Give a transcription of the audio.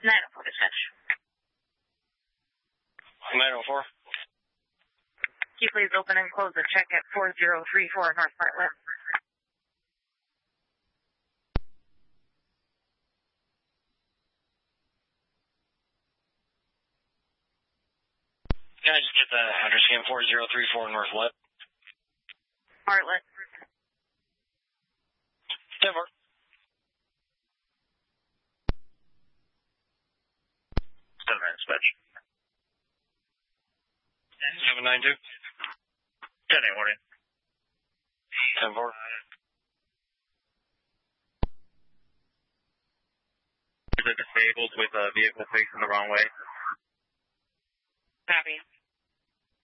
904 dispatch. 904. Can you please open and close the check at 4034 North Bartlett? Can I just get the address again? 4034 North what? Bartlett. 10-4. 7 dispatch. 792. 10-8 warning. 10-4. Is it disabled with a vehicle facing the wrong way? Copy.